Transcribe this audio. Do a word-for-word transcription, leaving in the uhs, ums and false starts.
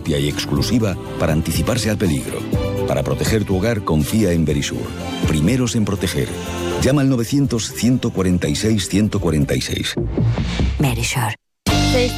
propia y exclusiva para anticiparse al peligro. Para proteger tu hogar, confía en Verisur. Primeros en proteger. Llama al novecientos, ciento cuarenta y seis, ciento cuarenta y seis. Verisur.